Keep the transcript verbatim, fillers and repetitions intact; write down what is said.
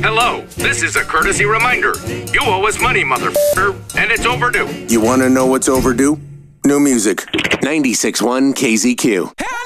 Hello, this is a courtesy reminder. You owe us money, motherfucker, and it's overdue. You want to know what's overdue? New music. ninety-six point one K Z Q. Hey!